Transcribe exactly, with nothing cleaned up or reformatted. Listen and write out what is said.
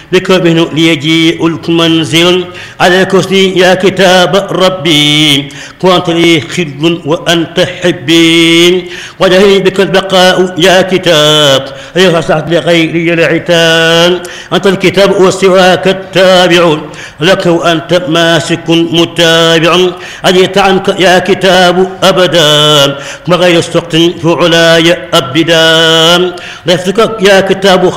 بك منه ليجيء المنزل على الكرسي يا كتاب ربي كنت لي خل وأنت حبي وجهي بك البقاء يا كتاب أيها صاحب لغيري العتاب أنت الكتاب وسواك التابع لك وأنت ماسك متابع أجيت عنك يا كتاب أبدا وغير سقط فعلاي أبدا لفظك يا كتاب